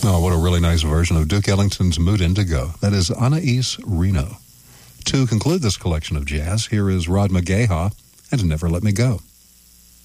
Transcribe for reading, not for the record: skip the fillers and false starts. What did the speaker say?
Oh, what a really nice version of Duke Ellington's Mood Indigo. That is Anais Reno. To conclude this collection of jazz, here is Rod McGaha and Never Let Me Go.